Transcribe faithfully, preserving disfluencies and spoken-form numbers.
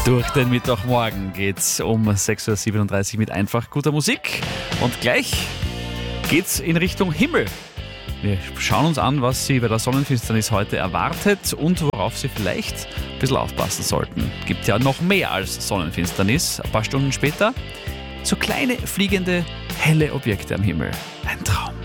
Durch den Mittwochmorgen geht's um sechs Uhr siebenunddreißig mit einfach guter Musik. Und gleich geht's in Richtung Himmel. Wir schauen uns an, was Sie bei der Sonnenfinsternis heute erwartet und worauf Sie vielleicht ein bisschen aufpassen sollten. Gibt ja noch mehr als Sonnenfinsternis. Ein paar Stunden später so kleine fliegende, helle Objekte am Himmel. Ein Traum.